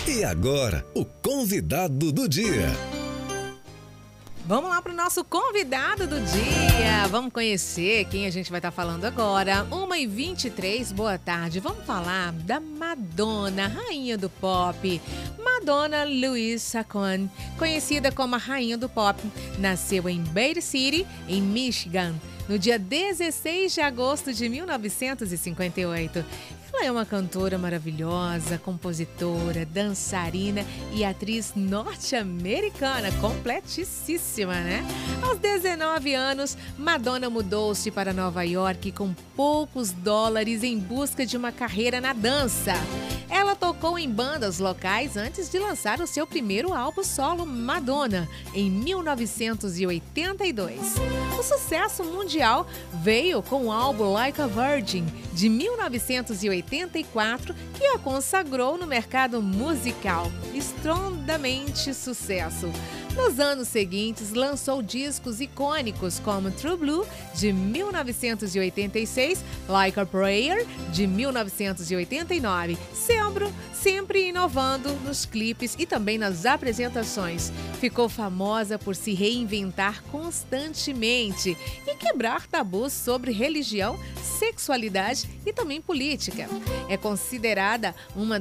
E agora, o convidado do dia. Vamos lá para o nosso convidado do dia. Vamos conhecer quem a gente vai estar falando agora. 1h23, boa tarde. Vamos falar da Madonna, rainha do pop. Madonna Louise Sacon, conhecida como a rainha do pop, nasceu em Bay City, em Michigan, no dia 16 de agosto de 1958. Ela é uma cantora maravilhosa, compositora, dançarina e atriz norte-americana, completíssima, né? Aos 19 anos, Madonna mudou-se para Nova York com poucos dólares em busca de uma carreira na dança. Ela tocou em bandas locais antes de lançar o seu primeiro álbum solo, Madonna, em 1982. O sucesso mundial veio com o álbum Like a Virgin, de 1984, que a consagrou no mercado musical. Estrondamente sucesso. Nos anos seguintes, lançou discos icônicos como True Blue, de 1986, Like a Prayer, de 1989, sempre inovando nos clipes e também nas apresentações. Ficou famosa por se reinventar constantemente e quebrar tabus sobre religião, sexualidade e também política. É considerada uma